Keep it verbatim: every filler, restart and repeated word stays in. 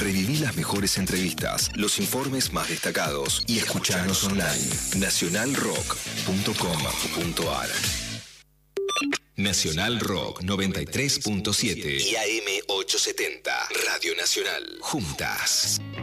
Reviví las mejores entrevistas, los informes más destacados y escuchanos online. nacional rock punto com punto ar Nacional Rock noventa y tres punto siete y A M ochocientos setenta. Radio Nacional. Juntas.